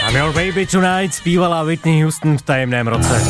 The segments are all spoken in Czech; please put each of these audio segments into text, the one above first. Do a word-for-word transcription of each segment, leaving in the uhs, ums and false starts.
I'm your baby tonight zpívala Whitney Houston v Tajemném roce.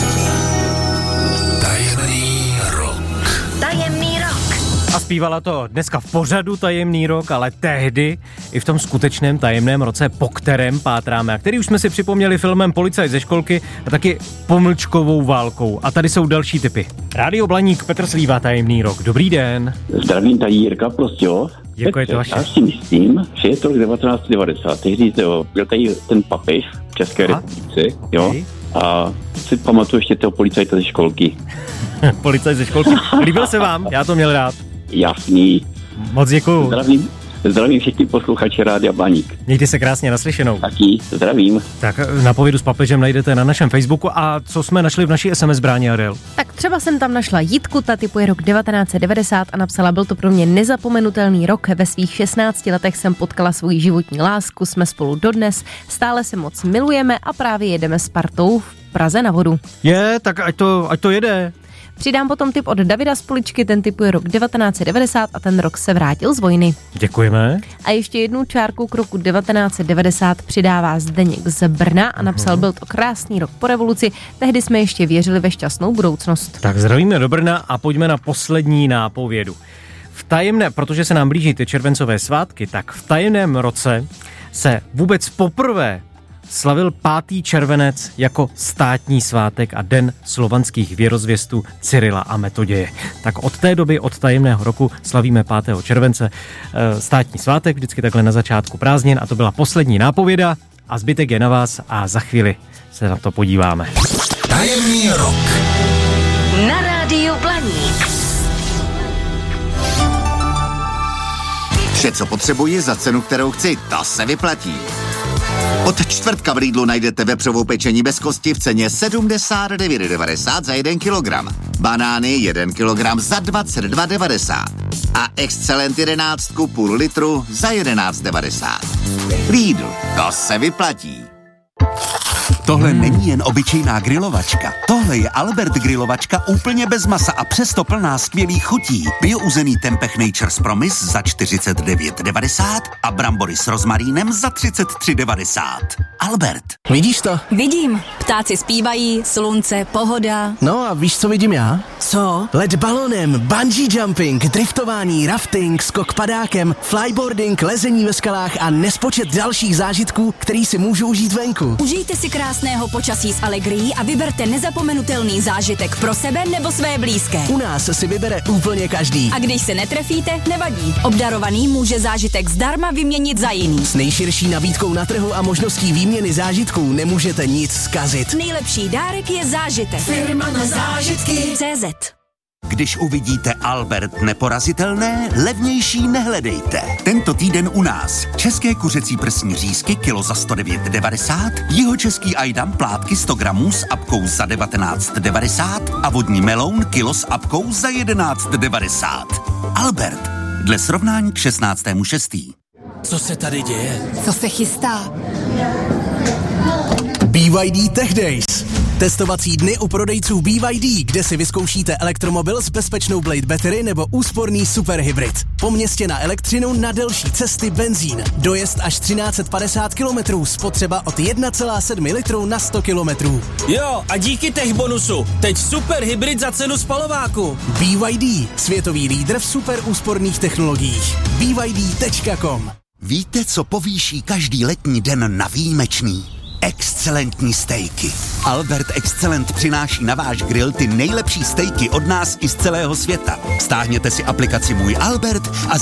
Tajemný rok. Tajemný rok. A zpívala to dneska v pořadu Tajemný rok, ale tehdy i v tom skutečném tajemném roce, po kterém pátráme, a který už jsme si připomněli filmem Policajt ze školky a taky Pomlčkovou válkou. A tady jsou další tipy. Rádio Blaník, Petr Slíva, Tajemný rok. Dobrý den. Zdravím, tady Jirka Prostějov. Jirko, je to vaše. Já si myslím, že je to rok devatenáct set devadesát. Tehdy byl tady ten papež v České Aha. republice, jo, Okay. a si pamatuju ještě toho policajta ze školky. Policajt ze školky. Líbil se vám? Já to měl rád. Jasný. Moc děkuju. Zdravím, zdravím všechny posluchače Rádia Blaník. Mějte se krásně, naslyšenou. Taky, zdravím. Tak napovědu s papežem najdete na našem Facebooku. A co jsme našli v naší es em es bráně, Adel? Tak třeba jsem tam našla Jitku, ta typuje rok devatenáct set devadesát a napsala, byl to pro mě nezapomenutelný rok. Ve svých šestnácti letech jsem potkala svoji životní lásku, jsme spolu dodnes, stále se moc milujeme a právě jedeme s partou v Praze na vodu. Je, tak ať to, ať to jede. Přidám potom tip od Davida z Poličky, ten typuje rok devatenáct set devadesát a ten rok se vrátil z vojny. Děkujeme. A ještě jednu čárku k roku devatenáct set devadesát přidává Zdeněk z Brna a napsal, byl to krásný rok po revoluci, tehdy jsme ještě věřili ve šťastnou budoucnost. Tak zdravíme do Brna a pojďme na poslední nápovědu. V tajemné, protože se nám blíží ty červencové svátky, tak v tajemném roce se vůbec poprvé slavil pátý červenec jako státní svátek a den slovanských věrozvěstů Cyrila a Metoděje. Tak od té doby, od tajemného roku, slavíme pátého července státní svátek, vždycky takhle na začátku prázdnin, a to byla poslední nápověda a zbytek je na vás a za chvíli se na to podíváme. Tajemný rok. Na Rádiu Blaník. Vše, co potřebuji za cenu, kterou chci, to se vyplatí. Od čtvrtka v Lidlu najdete vepřovou pečení bez kosti v ceně sedmdesát devět devadesát za jeden kilogram. Banány jeden kilogram za dvacet dva devadesát. A Excellent jedenáct půl litru za jedenáct devadesát. Lidl, to se vyplatí. Tohle není jen obyčejná grilovačka. Tohle je Albert grilovačka úplně bez masa a přesto plná skvělých chutí. Biouzený Tempeh Nature's Promise za čtyřicet devět devadesát a brambory s rozmarínem za třicet tři devadesát. Albert. Vidíš to? Vidím. Ptáci zpívají, slunce, pohoda. No a víš, co vidím já? Co? Let balonem, bungee jumping, driftování, rafting, skok padákem, flyboarding, lezení ve skalách a nespočet dalších zážitků, který si můžu užít venku. Užijte si krásného počasí s Allegrií a vyberte nezapomenutelný zážitek pro sebe nebo své blízké. U nás si vybere úplně každý. A když se netrefíte, nevadí. Obdarovaný může zážitek zdarma vyměnit za jiný. S nejširší nabídkou na trhu a možností výměny zážitků nemůžete nic zkazit. Nejlepší dárek je zážitek. Firma na zážitky. cé zet. Když uvidíte Albert neporazitelné, levnější nehledejte. Tento týden u nás. České kuřecí prsní řízky kilo za sto devět devadesát, jihočeský ajdam plátky sto gramů s apkou za devatenáct devadesát a vodní meloun kilo s apkou za jedenáct devadesát. Albert. Dle srovnání k šestnáctému šestý Co se tady děje? Co se chystá? B Y D Tech Days. Testovací dny u prodejců B Y D, kde si vyzkoušíte elektromobil s bezpečnou Blade Battery nebo úsporný superhybrid. Po městě na elektřinu, na delší cesty benzín. Dojezd až třináct set padesát kilometrů, spotřeba od jedna celá sedm litru na sto kilometrů. Jo, a díky tech bonusu. Teď super hybrid za cenu spalováku. B Y D, světový lídr v super úsporných technologiích. B Y D tečka com. Víte, co povýší každý letní den na výjimečný? Excelentní stejky. Albert Excellent přináší na váš grill ty nejlepší stejky od nás i z celého světa. Stáhněte si aplikaci Můj Albert a